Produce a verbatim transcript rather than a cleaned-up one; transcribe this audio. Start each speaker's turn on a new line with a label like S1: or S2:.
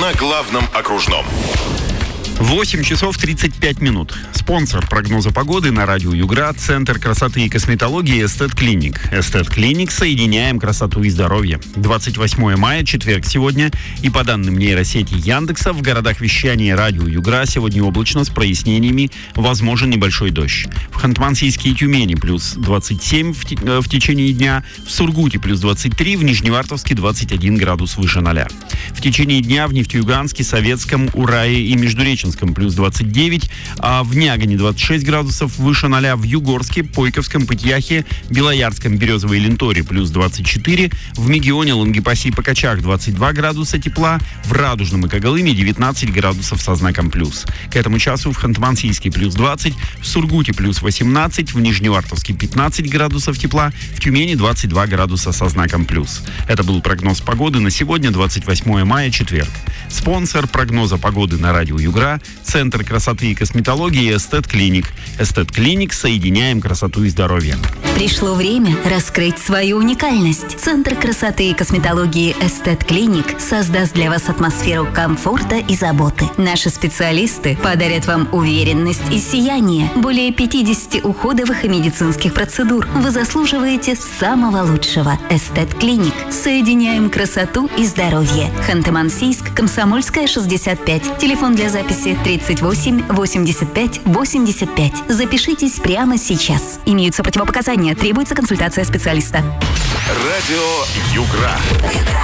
S1: на главном окружном.
S2: восемь часов тридцать пять минут. Спонсор прогноза погоды на радио Югра — Центр красоты и косметологии Эстет Клиник. Эстет Клиник — соединяем красоту и здоровье. двадцать восьмое мая, четверг сегодня. И по данным нейросети Яндекса, в городах вещания радио Югра сегодня облачно с прояснениями, возможен небольшой дождь. В Ханты-Мансийске и Тюмени плюс двадцать семь в, в течение дня, в Сургуте плюс двадцать три, в Нижневартовске двадцать один градус выше ноля. В течение дня в Нефтеюганске, Советском, Урае и Междуреченском плюс двадцать девять, а в Нягане двадцать шесть градусов выше ноля, в Югорске, Пойковском, Пытьяхе, Белоярском, Березовой и Ленторе плюс двадцать четыре, в Мегионе, Лангепасе и Покачах двадцать два градуса тепла, в Радужном и Когалыме девятнадцать градусов со знаком плюс. К этому часу в Ханты-Мансийске плюс двадцать, в Сургуте плюс восемнадцать, в Нижневартовске пятнадцать градусов тепла, в Тюмени двадцать два градуса со знаком плюс. Это был прогноз погоды на сегодня, двадцать восьмое мая, четверг. Спонсор прогноза погоды на радио Югра — Центр красоты и косметологии Эстет Клиник. Эстет Клиник — соединяем красоту и здоровье.
S3: Пришло время раскрыть свою уникальность. Центр красоты и косметологии Эстет Клиник создаст для вас атмосферу комфорта и заботы. Наши специалисты подарят вам уверенность и сияние. Более пятьдесят уходовых и медицинских процедур. Вы заслуживаете самого лучшего. Эстет Клиник. Соединяем красоту и здоровье. Ханты-Мансийск, Комсомольская, шестьдесят пять. Телефон для записи тридцать восемь восемьдесят пять восемьдесят пять. Запишитесь прямо сейчас. Имеются противопоказания. Требуется консультация специалиста.
S1: Радио Югра.